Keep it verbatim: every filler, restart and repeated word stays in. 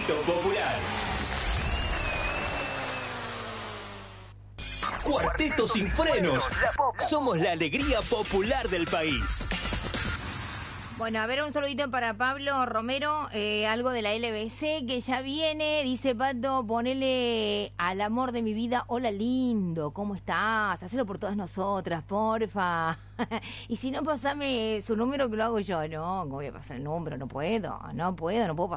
Cuarteto Popular. Cuarteto sin frenos. Somos la alegría popular del país. Bueno, a ver, un saludito para Pablo Romero, eh, algo de la L B C que ya viene. Dice Pato, ponele al amor de mi vida, hola lindo, ¿cómo estás? Hacelo por todas nosotras, porfa. Y si no, pasame su número que lo hago yo. No, ¿cómo voy a pasar el número? No puedo, no puedo, no puedo pasar.